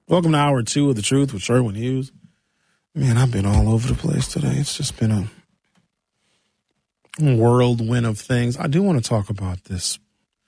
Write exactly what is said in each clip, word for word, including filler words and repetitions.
Welcome to hour two of The Truth with Sherwin Hughes. Man, I've been all over the place today. It's just been a whirlwind of things. I do want to talk about this.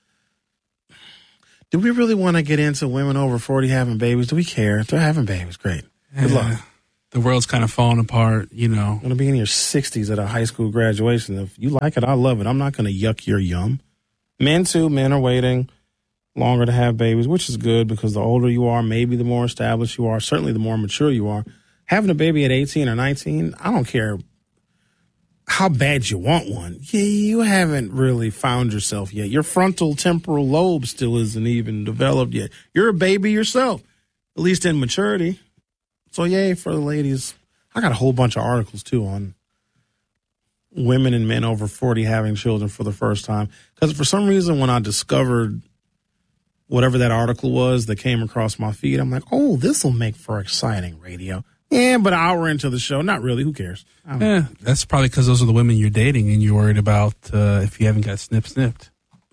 Do we really want to get into women over forty having babies? Do we care? They're having babies. Great. Good yeah. luck. The world's kind of falling apart, you know. Going to be in your sixties at a high school graduation. If you like it, I love it. I'm not going to yuck your yum. Men, too. Men are waiting longer to have babies, which is good because the older you are, maybe the more established you are, certainly the more mature you are. Having a baby at eighteen or nineteen, I don't care how bad you want one. Yeah, you haven't really found yourself yet. Your frontal temporal lobe still isn't even developed yet. You're a baby yourself, at least in maturity. So, yay for the ladies. I got a whole bunch of articles, too, on women and men over forty having children for the first time. Because for some reason, when I discovered whatever that article was that came across my feed, I'm like, oh, this will make for exciting radio. Yeah, but an hour into the show, not really. Who cares? Yeah, that's probably because those are the women you're dating and you're worried about uh, if you haven't got snip snipped.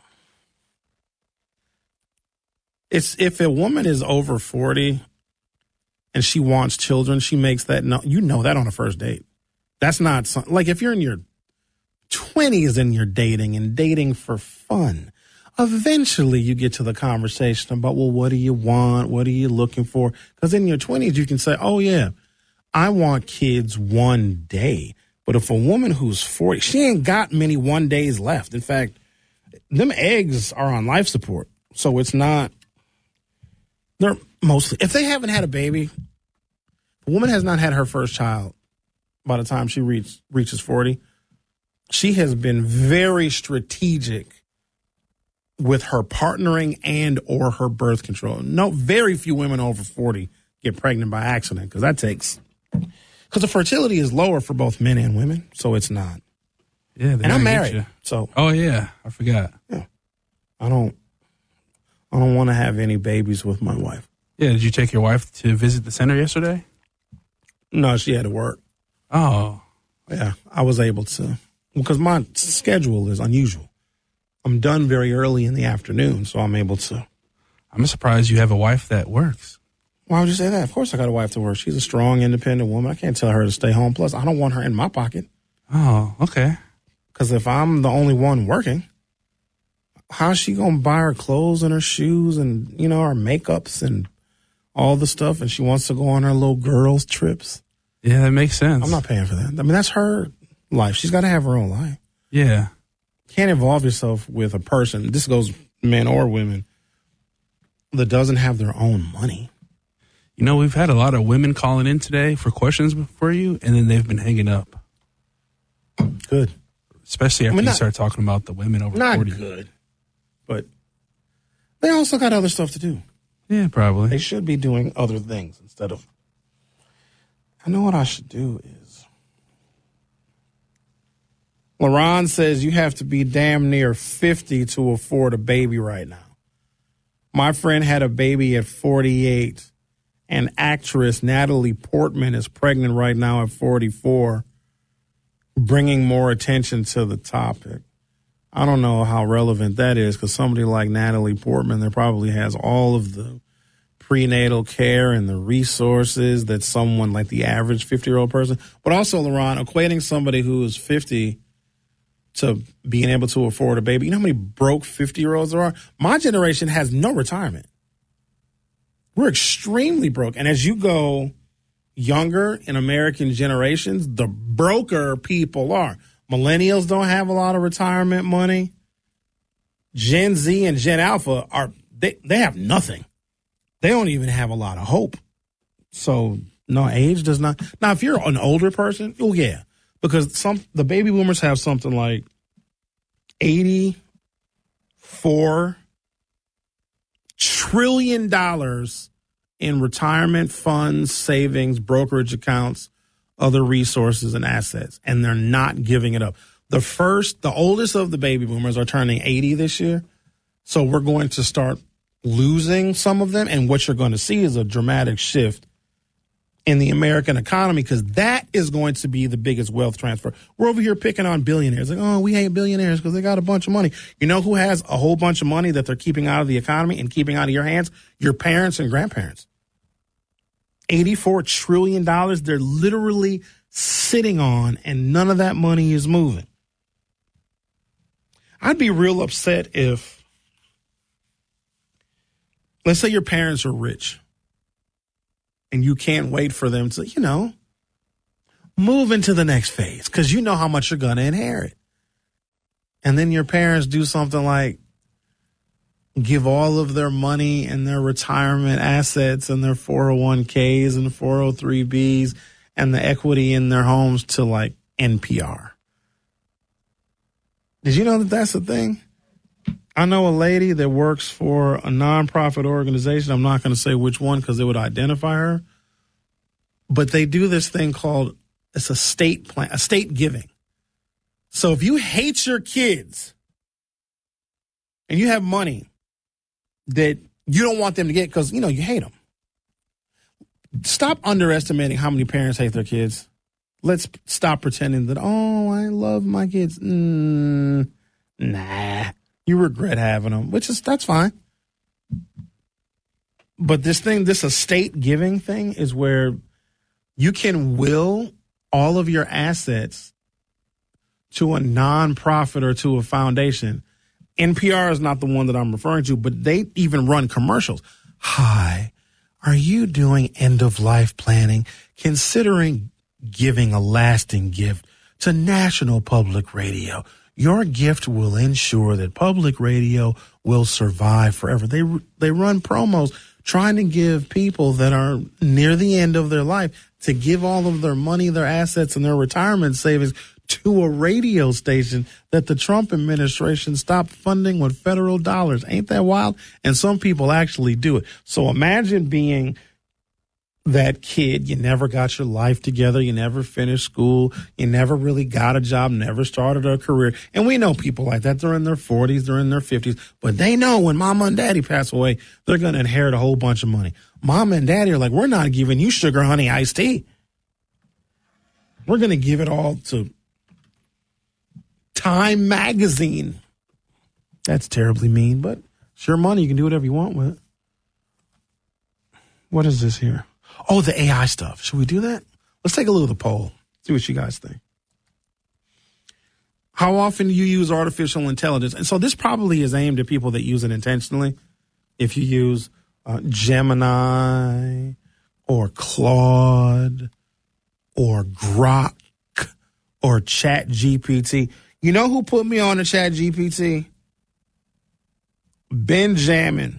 It's if a woman is over forty and she wants children, she makes that, no, you know that on a first date. That's not, some, like if you're in your twenties and you're dating and dating for fun, eventually you get to the conversation about, well, what do you want? What are you looking for? Because in your twenties, you can say, oh, yeah, I want kids one day. But if a woman who's forty, she ain't got many one days left. In fact, them eggs are on life support. So it's not, they're mostly, if they haven't had a baby, a woman has not had her first child by the time she reach, reaches forty. She has been very strategic with her partnering and or her birth control. No, very few women over forty get pregnant by accident because that takes, because the fertility is lower for both men and women, so it's not. Yeah, and I'm married, so. Oh yeah, I forgot. Yeah, I don't, I don't want to have any babies with my wife. Yeah, did you take your wife to visit the center yesterday? No, she had to work. Oh, yeah, I was able to because my schedule is unusual. I'm done very early in the afternoon, so I'm able to. I'm surprised you have a wife that works. Why would you say that? Of course I got a wife to work. She's a strong, independent woman. I can't tell her to stay home. Plus, I don't want her in my pocket. Oh, okay. Because if I'm the only one working, how's she going to buy her clothes and her shoes and, you know, her makeups and all the stuff? And she wants to go on her little girls' trips. Yeah, that makes sense. I'm not paying for that. I mean, that's her life. She's got to have her own life. Yeah. Can't involve yourself with a person, this goes men or women, that doesn't have their own money. You know, we've had a lot of women calling in today for questions for you, and then they've been hanging up. Good. Especially after I mean, you not, start talking about the women over not forty. Not good. But they also got other stuff to do. Yeah, probably. They should be doing other things instead of, I know what I should do is, LaRon says you have to be damn near fifty to afford a baby right now. My friend had a baby at forty-eight, and actress Natalie Portman is pregnant right now at forty-four, bringing more attention to the topic. I don't know how relevant that is because somebody like Natalie Portman, there probably has all of the prenatal care and the resources that someone like the average fifty-year-old person, but also, LaRon, equating somebody who is fifty to being able to afford a baby. You know how many broke fifty-year-olds there are? My generation has no retirement. We're extremely broke. And as you go younger in American generations, the broker people are. Millennials don't have a lot of retirement money. Gen Z and Gen Alpha are, they, they have nothing. They don't even have a lot of hope. So, no, age does not. Now, if you're an older person, oh, yeah. Because some the baby boomers have something like eighty-four trillion dollars in retirement funds, savings, brokerage accounts, other resources and assets, and they're not giving it up. The first, the oldest of the baby boomers are turning eighty this year, so we're going to start losing some of them, and what you're going to see is a dramatic shift in the American economy, because that is going to be the biggest wealth transfer. We're over here picking on billionaires. Like, oh, we hate billionaires because they got a bunch of money. You know who has a whole bunch of money that they're keeping out of the economy and keeping out of your hands? Your parents and grandparents. eighty-four trillion dollars they're literally sitting on, and none of that money is moving. I'd be real upset if, let's say your parents are rich and you can't wait for them to, you know, move into the next phase because you know how much you're going to inherit. And then your parents do something like give all of their money and their retirement assets and their four oh one k's and four oh three b's and the equity in their homes to like N P R. Did you know that that's a thing? I know a lady that works for a nonprofit organization. I'm not going to say which one because it would identify her. But they do this thing called, it's a state plan, a state giving. So if you hate your kids and you have money that you don't want them to get because, you know, you hate them, stop underestimating how many parents hate their kids. Let's stop pretending that, oh, I love my kids. Mm, nah, you regret having them, which is, that's fine. But this thing, this estate giving thing is where you can will all of your assets to a nonprofit or to a foundation. N P R is not the one that I'm referring to, but they even run commercials. Hi, are you doing end of life planning, considering giving a lasting gift to National Public Radio? Your gift will ensure that public radio will survive forever. They they run promos trying to give people that are near the end of their life to give all of their money, their assets, and their retirement savings to a radio station that the Trump administration stopped funding with federal dollars. Ain't that wild? And some people actually do it. So imagine being that kid. You never got your life together. You never finished school. You never really got a job, never started a career. And we know people like that. They're in their forties, they're in their fifties, but they know when mama and daddy pass away, they're going to inherit a whole bunch of money. Mama and daddy are like, we're not giving you sugar, honey, iced tea. We're going to give it all to Time Magazine. That's terribly mean, but it's your money. You can do whatever you want with it. What is this here? Oh, the A I stuff. Should we do that? Let's take a look at the poll. See what you guys think. How often do you use artificial intelligence? And so this probably is aimed at people that use it intentionally. If you use uh, Gemini or Claude or Grok or Chat G P T. You know who put me on the Chat G P T? Benjamin.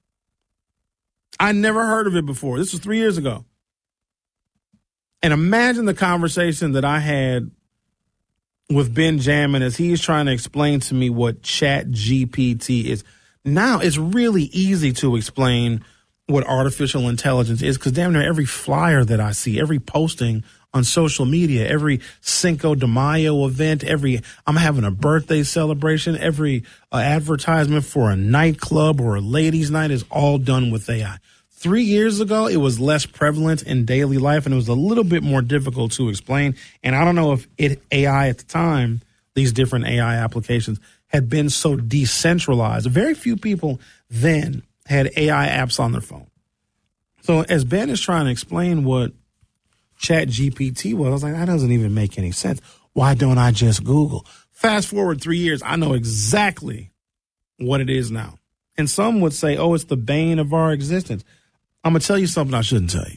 I never heard of it before. This was three years ago. And imagine the conversation that I had with Benjamin as he's trying to explain to me what Chat G P T is. Now it's really easy to explain what artificial intelligence is because damn near every flyer that I see, every posting on social media, every Cinco de Mayo event, every I'm having a birthday celebration, every uh, advertisement for a nightclub or a ladies' night is all done with A I. Three years ago, it was less prevalent in daily life, and it was a little bit more difficult to explain. And I don't know if it, A I at the time, these different A I applications, had been so decentralized. Very few people then had A I apps on their phone. So as Ben is trying to explain what Chat G P T was, I was like, that doesn't even make any sense. Why don't I just Google? Fast forward three years, I know exactly what it is now. And some would say, oh, it's the bane of our existence. I'm going to tell you something I shouldn't tell you.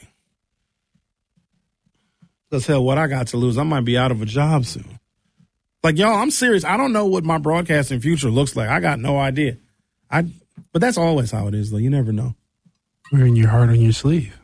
Because, hell, what I got to lose, I might be out of a job soon. Like, y'all, I'm serious. I don't know what my broadcasting future looks like. I got no idea. I, But that's always how it is, though. You never know. Wearing your heart on your sleeve.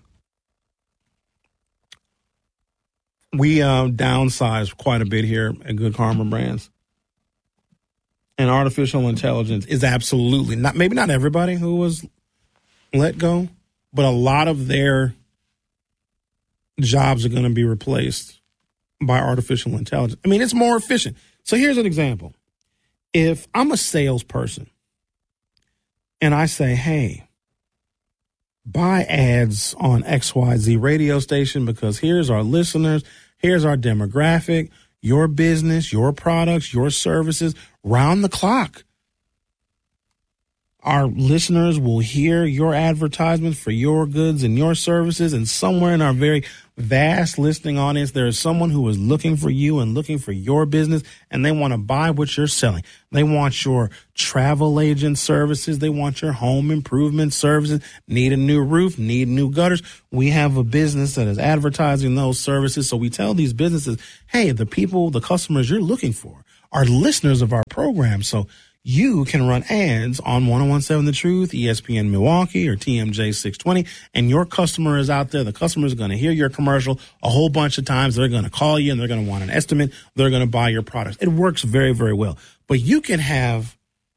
We um, downsized quite a bit here at Good Karma Brands. And artificial intelligence is absolutely, not maybe not everybody who was let go, but a lot of their jobs are going to be replaced by artificial intelligence. I mean, it's more efficient. So here's an example. If I'm a salesperson and I say, hey, buy ads on X Y Z radio station because here's our listeners, here's our demographic, your business, your products, your services, round the clock. our listeners will hear your advertisement for your goods and your services, and somewhere in our very vast listening audience, there is someone who is looking for you and looking for your business, and they want to buy what you're selling. They want your travel agent services. They want your home improvement services. Need a new roof, need new gutters. We have a business that is advertising those services. So we tell these businesses, hey, the people, the customers you're looking for are listeners of our program. So you can run ads on ten seventeen The Truth, E S P N Milwaukee, or T M J six twenty, and your customer is out there. The customer is going to hear your commercial a whole bunch of times. They're going to call you, and they're going to want an estimate. They're going to buy your products. It works very, very well. But you can have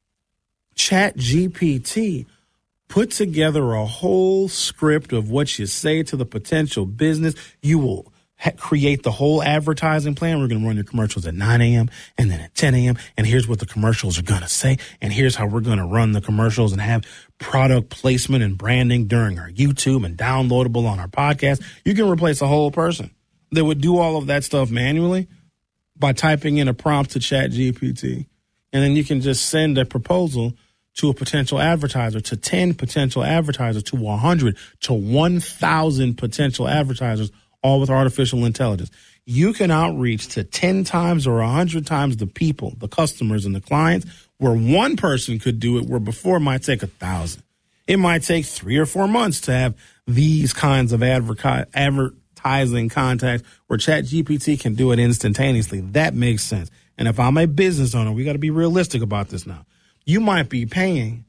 ChatGPT put together a whole script of what you say to the potential business. You will create the whole advertising plan. We're going to run your commercials at nine a.m. and then at ten a.m. And here's what the commercials are going to say. And here's how we're going to run the commercials and have product placement and branding during our YouTube and downloadable on our podcast. You can replace a whole person that would do all of that stuff manually by typing in a prompt to ChatGPT. And then you can just send a proposal to a potential advertiser, to ten potential advertisers, to one hundred, to one thousand potential advertisers, all with artificial intelligence. You can outreach to ten times or one hundred times the people, the customers and the clients, where one person could do it, where before it might take a thousand. It might take three or four months to have these kinds of adverti- advertising contacts where ChatGPT can do it instantaneously. That makes sense. And if I'm a business owner, we got to be realistic about this now. You might be paying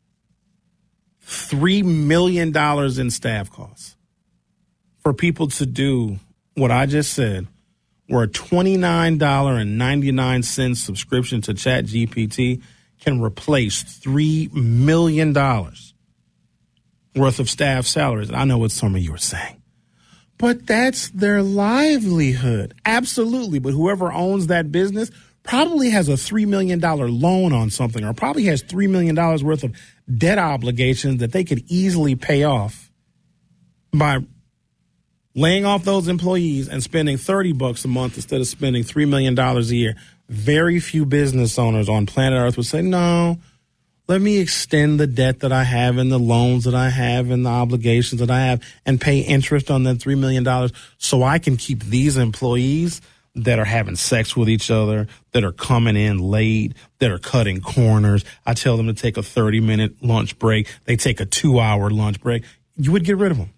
three million dollars in staff costs for people to do what I just said, where a twenty-nine dollars and ninety-nine cents subscription to ChatGPT can replace three million dollars worth of staff salaries. I know what some of you are saying, but that's their livelihood. Absolutely. But whoever owns that business probably has a three million dollars loan on something, or probably has three million dollars worth of debt obligations that they could easily pay off by laying off those employees and spending thirty bucks a month instead of spending three million dollars a year. Very few business owners on planet Earth would say, no, let me extend the debt that I have and the loans that I have and the obligations that I have and pay interest on that three million dollars so I can keep these employees that are having sex with each other, that are coming in late, that are cutting corners. I tell them to take a thirty-minute lunch break. They take a two-hour lunch break. You would get rid of them.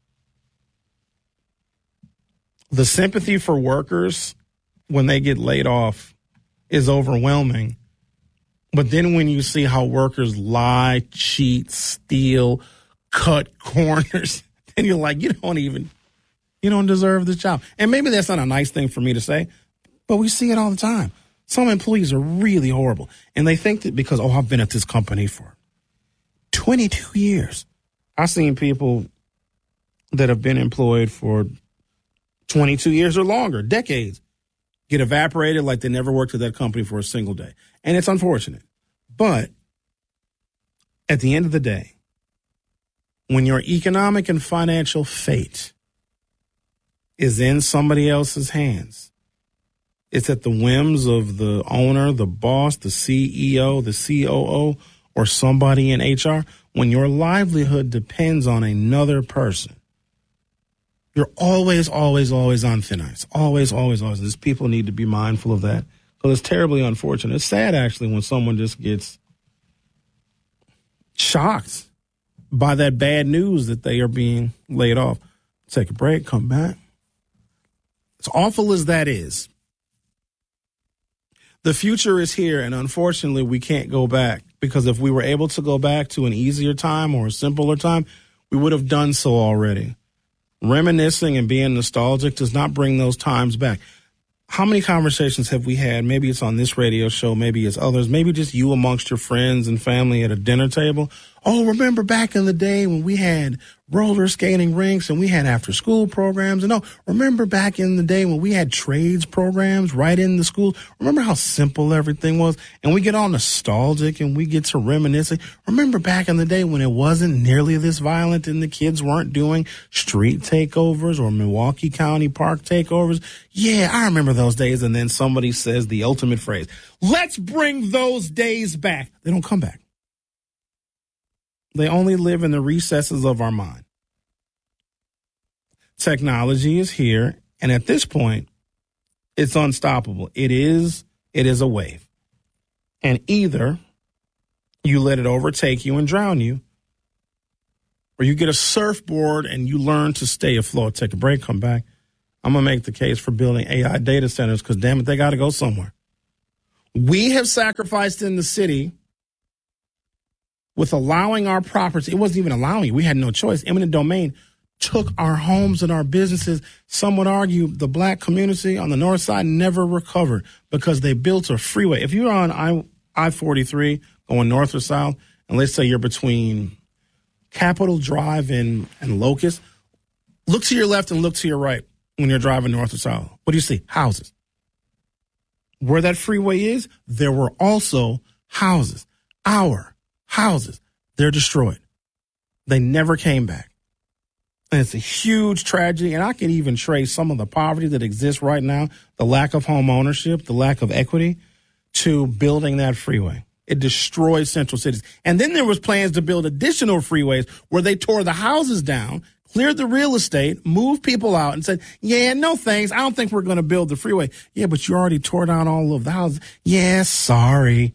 The sympathy for workers when they get laid off is overwhelming. But then when you see how workers lie, cheat, steal, cut corners, then you're like, you don't even, you don't deserve this job. And maybe that's not a nice thing for me to say, but we see it all the time. Some employees are really horrible. And they think that because, oh, I've been at this company for twenty-two years. I've seen people that have been employed for twenty-two years or longer, decades, get evaporated like they never worked at that company for a single day. And it's unfortunate. But at the end of the day, when your economic and financial fate is in somebody else's hands, it's at the whims of the owner, the boss, the C E O, the C O O, or somebody in H R. When your livelihood depends on another person, you're always, always, always on thin ice. Always, always, always. These people need to be mindful of that because it's terribly unfortunate. It's sad, actually, when someone just gets shocked by that bad news that they are being laid off. Take a break, come back. As awful as that is, the future is here, and unfortunately, we can't go back because if we were able to go back to an easier time or a simpler time, we would have done so already. Reminiscing and being nostalgic does not bring those times back. How many conversations have we had? Maybe it's on this radio show, maybe it's others, maybe just you amongst your friends and family at a dinner table. Oh, remember back in the day when we had roller skating rinks and we had after school programs? And oh, remember back in the day when we had trades programs right in the school? Remember how simple everything was? And we get all nostalgic and we get to reminiscing. Remember back in the day when it wasn't nearly this violent and the kids weren't doing street takeovers or Milwaukee County Park takeovers? Yeah, I remember those days. And then somebody says the ultimate phrase, let's bring those days back. They don't come back. They only live in the recesses of our mind. Technology is here, and at this point, it's unstoppable. It is, it is a wave. And either you let it overtake you and drown you, or you get a surfboard and you learn to stay afloat. Take a break, come back. I'm going to make the case for building A I data centers because, damn it, they got to go somewhere. We have sacrificed in the city with allowing our property. It wasn't even allowing. We had no choice. Eminent domain took our homes and our businesses. Some would argue the black community on the north side never recovered because they built a freeway. If you're on I, I forty-three going north or south, and let's say you're between Capitol Drive and, and Locust, look to your left and look to your right when you're driving north or south. What do you see? Houses. Where that freeway is, there were also houses. Our houses. They're destroyed. They never came back. And it's a huge tragedy. And I can even trace some of the poverty that exists right now, the lack of home ownership, the lack of equity, to building that freeway. It destroyed central cities. And then there was plans to build additional freeways where they tore the houses down, cleared the real estate, moved people out and said, yeah, no thanks. I don't think we're going to build the freeway. Yeah, but you already tore down all of the houses. Yeah, sorry.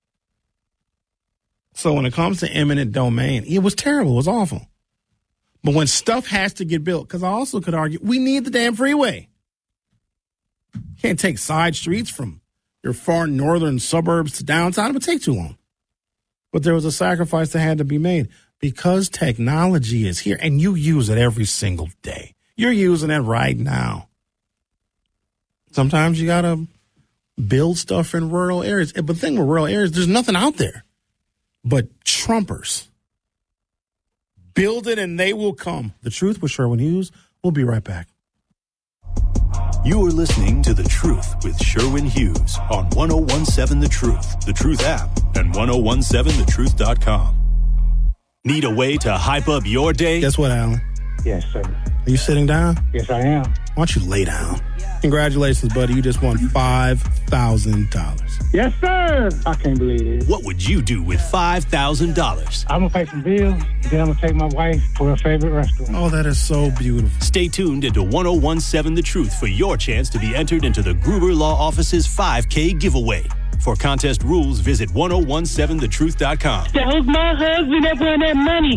So when it comes to eminent domain, it was terrible. It was awful. But when stuff has to get built, because I also could argue, we need the damn freeway. You can't take side streets from your far northern suburbs to downtown. It would take too long. But there was a sacrifice that had to be made because technology is here and you use it every single day. You're using it right now. Sometimes you got to build stuff in rural areas. But the thing with rural areas, there's nothing out there but Trumpers. Build it and they will come. The Truth with Sherwin Hughes. We'll be right back. You are listening to The Truth with Sherwin Hughes on one oh one seven The Truth, The Truth app, and ten seventeen the truth dot com. Need a way to hype up your day? Guess what, Alan? Yes, sir. Are you sitting down? Yes, I am. Why don't you lay down? Congratulations, buddy. You just won five thousand dollars. Yes, sir. I can't believe it. What would you do with five thousand dollars? I'm going to pay some bills, then I'm going to take my wife to her favorite restaurant. Oh, that is so beautiful. Stay tuned into ten seventeen The Truth for your chance to be entered into the Gruber Law Office's five K giveaway. For contest rules, visit ten seventeen the truth dot com. That was my husband that won that money.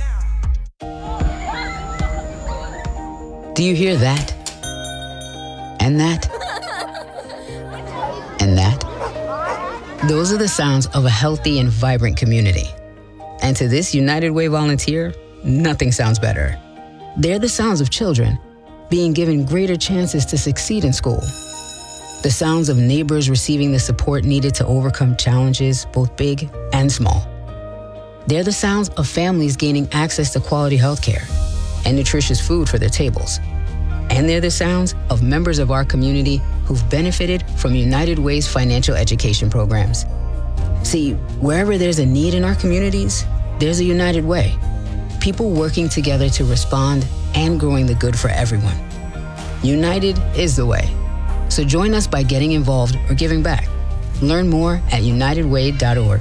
Do you hear that? And that? And that? Those are the sounds of a healthy and vibrant community. And to this United Way volunteer, nothing sounds better. They're the sounds of children being given greater chances to succeed in school. The sounds of neighbors receiving the support needed to overcome challenges, both big and small. They're the sounds of families gaining access to quality healthcare and nutritious food for their tables. And they're the sounds of members of our community who've benefited from United Way's financial education programs. See, wherever there's a need in our communities, there's a United Way. People working together to respond and growing the good for everyone. United is the way. So join us by getting involved or giving back. Learn more at united way dot org.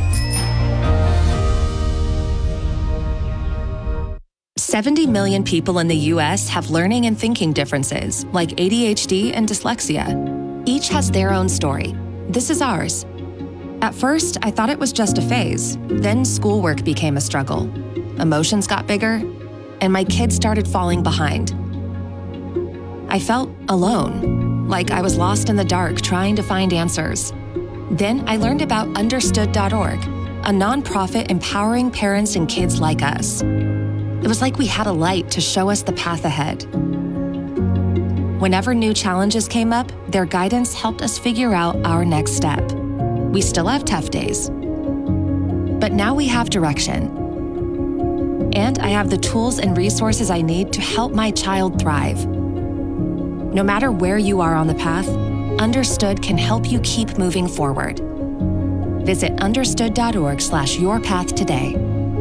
seventy million people in the U S have learning and thinking differences, like A D H D and dyslexia. Each has their own story. This is ours. At first, I thought it was just a phase. Then schoolwork became a struggle. Emotions got bigger, and my kids started falling behind. I felt alone, like I was lost in the dark trying to find answers. Then I learned about understood dot org, a nonprofit empowering parents and kids like us. It was like we had a light to show us the path ahead. Whenever new challenges came up, their guidance helped us figure out our next step. We still have tough days, but now we have direction. And I have the tools and resources I need to help my child thrive. No matter where you are on the path, Understood can help you keep moving forward. Visit understood dot org slash your path today.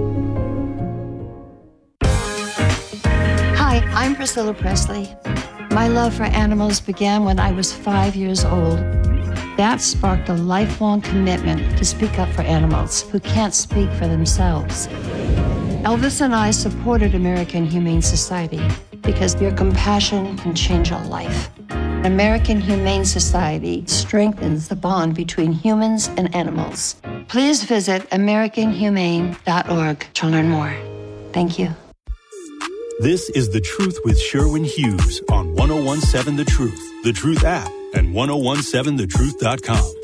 Hi, I'm Priscilla Presley. My love for animals began when I was five years old. That sparked a lifelong commitment to speak up for animals who can't speak for themselves. Elvis and I supported American Humane Society because your compassion can change a life. American Humane Society strengthens the bond between humans and animals. Please visit american humane dot org to learn more. Thank you. This is The Truth with Sherwin Hughes on ten seventeen The Truth, The Truth app, and ten seventeen the truth dot com.